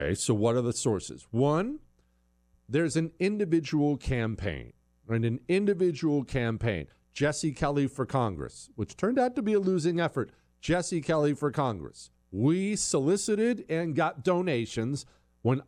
Okay, so what are the sources? One, there's an individual campaign, and an individual campaign. Jesse Kelly for Congress, which turned out to be a losing effort. Jesse Kelly for Congress. We solicited and got donations